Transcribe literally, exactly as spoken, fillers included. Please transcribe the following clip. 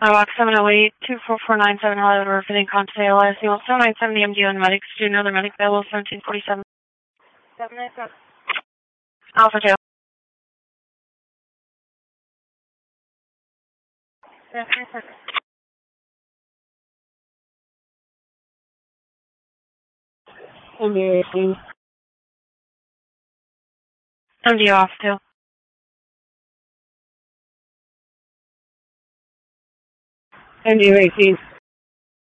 I walk seven oh eight, two four four nine seven Hollywood Road, fitting Conte, Elias, seven nine seven, the M D O and medics. Do another medic available, seventeen forty-seven. seven nine seven. Alpha two. seven nine seven. M D O eighteen. M D O off two. M D O eighteen.